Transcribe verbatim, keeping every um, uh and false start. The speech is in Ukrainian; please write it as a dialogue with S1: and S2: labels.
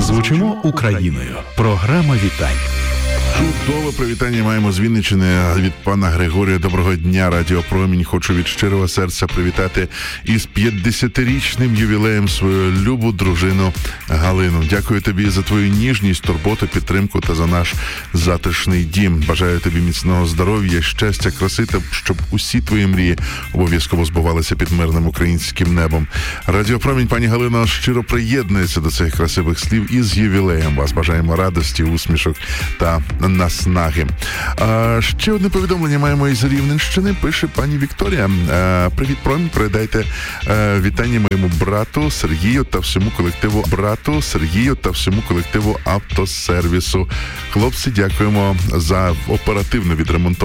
S1: Звучимо Україною. Програма вітань.
S2: Чудове привітання маємо з Вінниччини від пана Григорія. Доброго дня, Радіо Промінь. Хочу від щирого серця привітати із п'ятдесятирічним ювілеєм свою любу дружину Галину. Дякую тобі за твою ніжність, турботу, підтримку та за наш затишний дім. Бажаю тобі міцного здоров'я, щастя, краси та щоб усі твої мрії обов'язково збувалися під мирним українським небом. Радіо Промінь, пані Галино, щиро приєднується до цих красивих слів і з ювілеєм вас. Бажаємо радості, усмішок та наснаги. А, ще одне повідомлення маємо із Рівненщини. Пише пані Вікторія. А, Привіт, Промінь, передайте а, вітання моєму брату Сергію та всьому колективу брату Сергію та всьому колективу автосервісу. Хлопці, дякуємо за оперативно відремонтовану